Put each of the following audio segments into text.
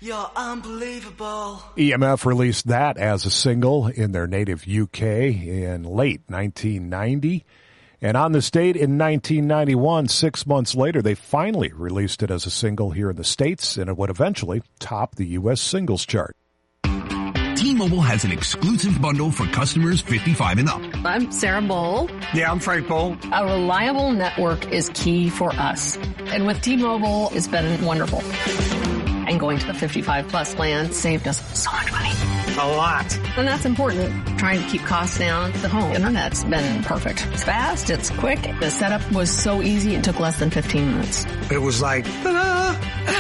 You're unbelievable. EMF released that as a single in their native UK in late 1990. And On the State in 1991, 6 months later, they finally released it as a single here in the States, and it would eventually top the U.S. singles chart. T-Mobile has an exclusive bundle for customers 55 and up. I'm Sarah Bowl. Yeah, I'm Frank Bowl. A reliable network is key for us. And with T-Mobile, it's been wonderful. And going to the 55 plus plan saved us so much money. A lot. And that's important. Trying to keep costs down. The home internet's been perfect. It's fast. It's quick. The setup was so easy. It took less than 15 minutes. It was like, ta-da!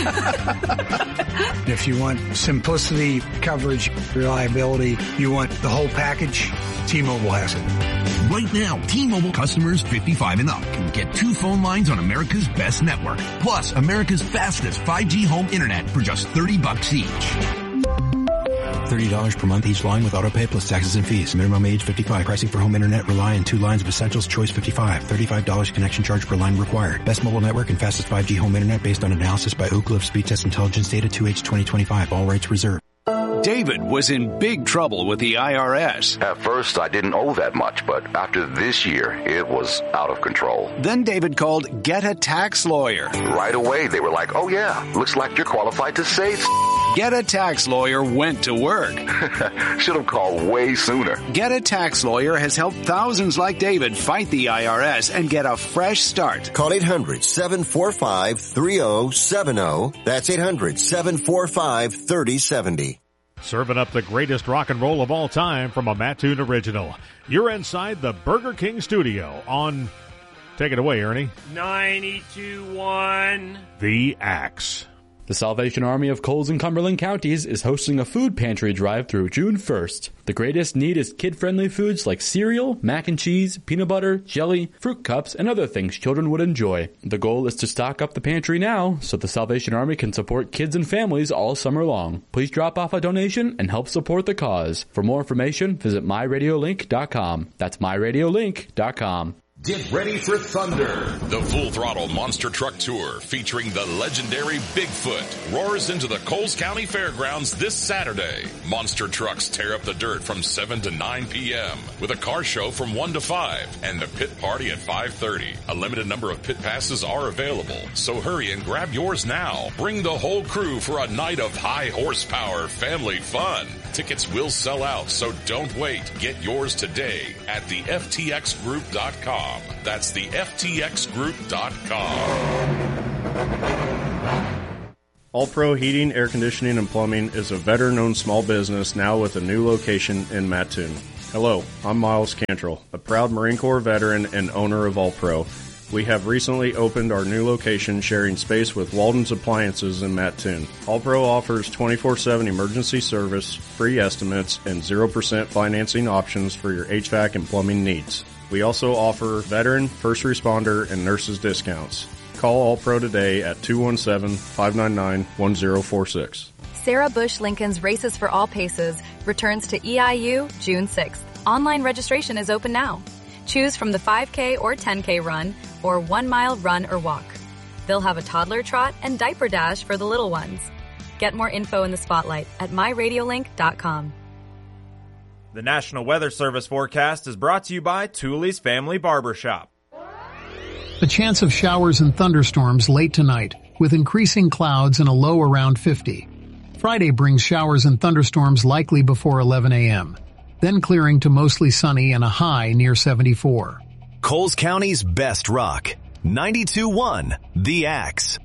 If you want simplicity, coverage, reliability, you want the whole package, T-Mobile has it. Right now, T-Mobile customers 55 and up can get 2 phone lines on America's best network, plus America's fastest 5G home internet for just $30 each. $30 per month each line with autopay plus taxes and fees. Minimum age 55. Pricing for home internet rely on 2 lines of Essentials Choice 55. $35 connection charge per line required. Best mobile network and fastest 5G home internet based on analysis by Ookla of Speed Test Intelligence data 2H 2025. All rights reserved. David was in big trouble with the IRS. At first, I didn't owe that much, but after this year, it was out of control. Then David called Get a Tax Lawyer. Right away, they were like, oh yeah, looks like you're qualified to save. Get a Tax Lawyer went to work. Should have called way sooner. Get a Tax Lawyer has helped thousands like David fight the IRS and get a fresh start. Call 800-745-3070. That's 800-745-3070. Serving up the greatest rock and roll of all time from a Mattoon original. You're inside the Burger King studio on, take it away, Ernie. 92.1 The Axe. The Salvation Army of Coles and Cumberland counties is hosting a food pantry drive through June 1st. The greatest need is kid-friendly foods like cereal, mac and cheese, peanut butter, jelly, fruit cups, and other things children would enjoy. The goal is to stock up the pantry now so the Salvation Army can support kids and families all summer long. Please drop off a donation and help support the cause. For more information, visit myradiolink.com. That's myradiolink.com. Get ready for thunder. The Full Throttle Monster Truck Tour featuring the legendary Bigfoot roars into the Coles County Fairgrounds this Saturday. Monster trucks tear up the dirt from 7 to 9 p.m. with a car show from 1 to 5 and the pit party at 5:30. A limited number of pit passes are available, so hurry and grab yours now. Bring the whole crew for a night of high horsepower family fun. Tickets will sell out, so don't wait. Get yours today at the FTXgroup.com. That's the FTXgroup.com. All Pro Heating, Air Conditioning, and Plumbing is a veteran-owned small business now with a new location in Mattoon. Hello, I'm Miles Cantrell, a proud Marine Corps veteran and owner of All Pro. We have recently opened our new location sharing space with Walden's Appliances in Mattoon. All Pro offers 24/7 emergency service, free estimates, and 0% financing options for your HVAC and plumbing needs. We also offer veteran, first responder, and nurses discounts. Call All Pro today at 217-599-1046. Sarah Bush Lincoln's Races for All Paces returns to EIU June 6th. Online registration is open now. Choose from the 5K or 10K run or 1 mile run or walk. They'll have a toddler trot and diaper dash for the little ones. Get more info in the spotlight at myradiolink.com. The National Weather Service forecast is brought to you by Tooley's Family Barbershop. A chance of showers and thunderstorms late tonight, with increasing clouds and a low around 50. Friday brings showers and thunderstorms likely before 11 a.m., then clearing to mostly sunny and a high near 74. Coles County's best rock. 92.1 The Axe.